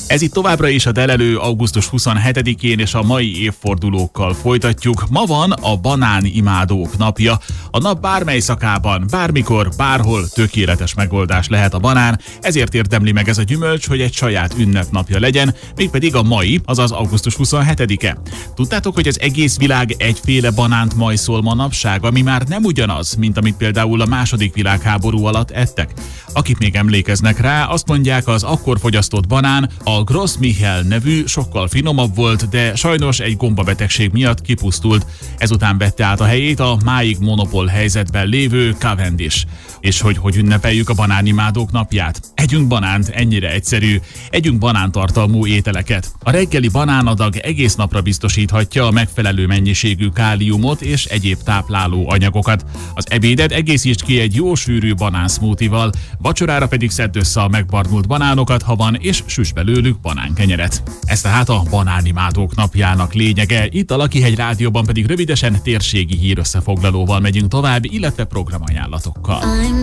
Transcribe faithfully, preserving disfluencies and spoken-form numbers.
Ez itt továbbra is a Delelő augusztus huszonhetedikén, és a mai évfordulókkal folytatjuk. Ma van a banánimádók napja. A nap bármely szakában, bármikor, bárhol tökéletes megoldás lehet a banán, ezért érdemli meg ez a gyümölcs, hogy egy saját ünnepnapja legyen, mégpedig a mai, azaz augusztus huszonhetedike. Tudtátok, hogy az egész világ egyféle banánt majszol manapság, ami már nem ugyanaz, mint amit például a második világháború alatt ettek? Akik még emlékeznek rá, azt mondják, az akkor fogyasztott banán, a Gros Michel nevű, sokkal finomabb volt, de sajnos egy gombabetegség miatt kipusztult. Ezután vette át a helyét a máig monopól helyzetben lévő Cavendish. És hogy hogy ünnepeljük a banánimádók napját? Együnk banánt, ennyire egyszerű. Együnk banántartalmú ételeket. A reggeli banánadag egész napra biztosíthatja a megfelelő mennyiségű káliumot és egyéb tápláló anyagokat. Az ebédet egészítsd ki egy jó sűrű banánszmútival, vacsorára pedig szedd össze a megbarnult banánokat, ha van, és süss belőlük banánkenyeret. Ez tehát a banánimádók napjának lényege. Itt a Lakihegy Rádióban pedig rövidesen térségi hírösszefoglalóval megyünk tovább, illetve programajánlatokkal.